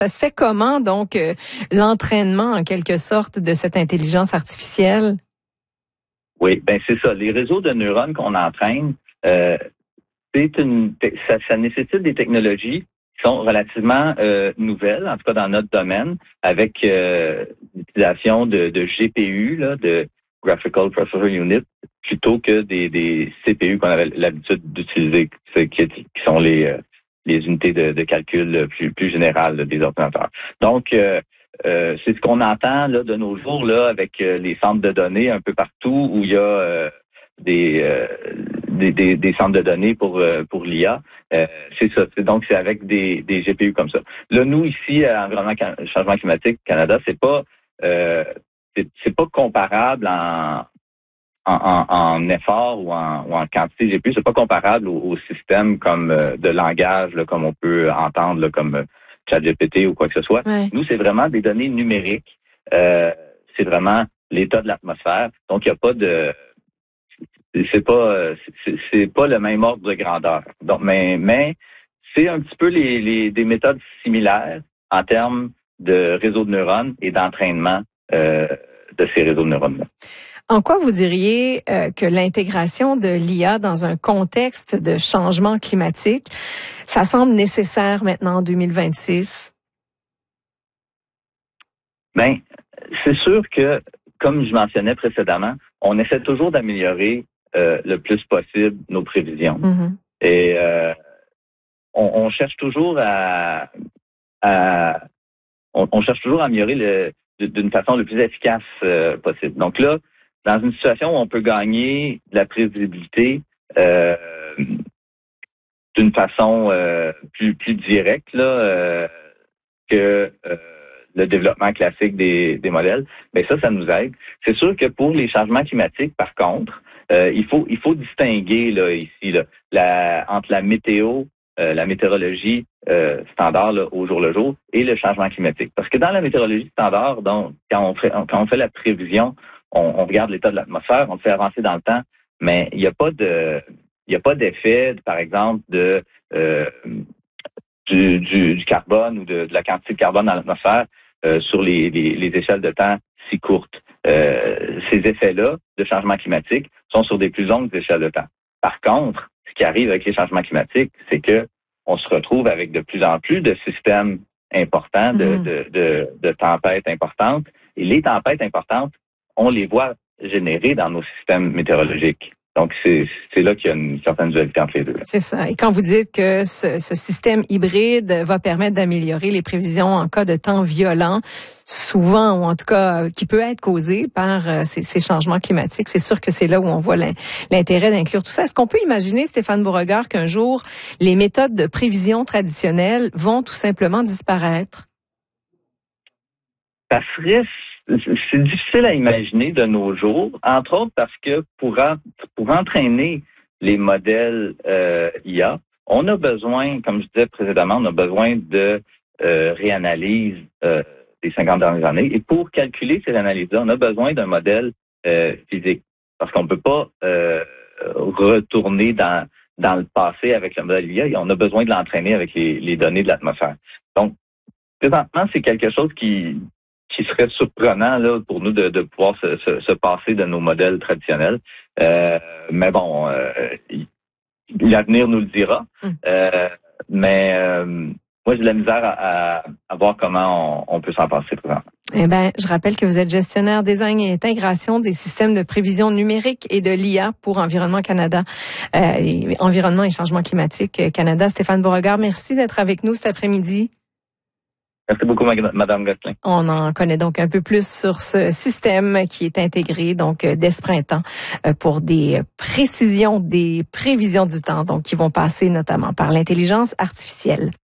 Ça se fait comment, donc, l'entraînement, en quelque sorte, de cette intelligence artificielle? Oui, ben c'est ça. Les réseaux de neurones qu'on entraîne, ça nécessite des technologies qui sont relativement nouvelles, en tout cas dans notre domaine, avec l'utilisation de GPU, là, de Graphical Processor Unit, plutôt que des CPU qu'on avait l'habitude d'utiliser, qui sont les unités de calcul plus générales là, des ordinateurs. Donc, c'est ce qu'on entend là de nos jours là avec les centres de données un peu partout où il y a des centres de données pour l'IA. C'est ça. Donc, c'est avec des GPU comme ça. Là, nous, ici, à Environnement Changement Climatique Canada, c'est pas comparable en effort ou en quantité de GPU. C'est pas comparable au système comme de langage, là, comme on peut entendre, là, comme ChatGPT ou quoi que ce soit. Ouais. Nous, c'est vraiment des données numériques. C'est vraiment l'état de l'atmosphère. Donc, il n'y a pas de... C'est pas le même ordre de grandeur. Donc, mais c'est un petit peu des méthodes similaires en termes de réseaux de neurones et d'entraînement de ces réseaux de neurones-là. En quoi vous diriez que l'intégration de l'IA dans un contexte de changement climatique, ça semble nécessaire maintenant en 2026? Bien, c'est sûr que, comme je mentionnais précédemment, on essaie toujours d'améliorer le plus possible nos prévisions. Mm-hmm. Et on cherche toujours on cherche toujours à améliorer d'une façon le plus efficace possible. Donc là, dans une situation où on peut gagner de la prévisibilité d'une façon plus directe là, que le développement classique des modèles, mais ça nous aide. C'est sûr que pour les changements climatiques, par contre, il faut distinguer là ici là, entre la météo, la météorologie standard là, au jour le jour et le changement climatique. Parce que dans la météorologie standard, donc quand on fait la prévision, on regarde l'état de l'atmosphère, on le fait avancer dans le temps, mais il n'y a pas d'effet, par exemple, du carbone ou de la quantité de carbone dans l'atmosphère sur les échelles de temps si courtes. Ces effets-là de changement climatique sont sur des plus longues échelles de temps. Par contre, ce qui arrive avec les changements climatiques, c'est que on se retrouve avec de plus en plus de systèmes importants, de tempêtes importantes. Et les tempêtes importantes, on les voit générer dans nos systèmes météorologiques. Donc, c'est là qu'il y a une certaine dualité entre les deux. Là. C'est ça. Et quand vous dites que ce système hybride va permettre d'améliorer les prévisions en cas de temps violent, souvent, ou en tout cas, qui peut être causé par ces changements climatiques, c'est sûr que c'est là où on voit l'intérêt d'inclure tout ça. Est-ce qu'on peut imaginer, Stéphane Beauregard, qu'un jour, les méthodes de prévision traditionnelles vont tout simplement disparaître? Ça serait... C'est difficile à imaginer de nos jours, entre autres parce que pour entraîner les modèles IA, on a besoin, comme je disais précédemment, on a besoin de réanalyse des 50 dernières années. Et pour calculer ces analyses-là, on a besoin d'un modèle physique. Parce qu'on ne peut pas retourner dans le passé avec le modèle IA. On a besoin de l'entraîner avec les données de l'atmosphère. Donc, présentement, c'est quelque chose qui serait surprenant là pour nous de pouvoir se passer de nos modèles traditionnels. Mais bon, l'avenir nous le dira. Mais moi, j'ai de la misère à voir comment on peut s'en passer présentement. Eh bien, je rappelle que vous êtes gestionnaire design et intégration des systèmes de prévision numérique et de l'IA pour Environnement Canada, Environnement et Changement Climatique Canada. Stéphane Beauregard, merci d'être avec nous cet après-midi. Merci beaucoup, Madame Gosselin. On en connaît donc un peu plus sur ce système qui est intégré donc dès ce printemps pour des prévisions du temps, donc qui vont passer notamment par l'intelligence artificielle.